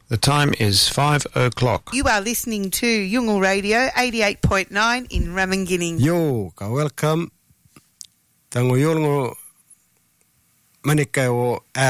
The time is 5 o'clock. You are listening to Yungal Radio 88.9 in Ramingining. Yo, ka welcome. Tango yolngo manikaw